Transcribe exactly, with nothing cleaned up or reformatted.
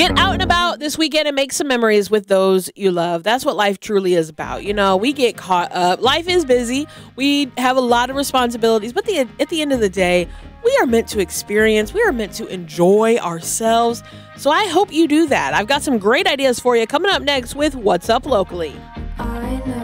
Get out and about this weekend and make some memories with those you love. That's what life truly is about. You know, we get caught up. Life is busy. We have a lot of responsibilities, but the, at the end of the day, we are meant to experience. We are meant to enjoy ourselves. So I hope you do that. I've got some great ideas for you coming up next with What's Up Locally.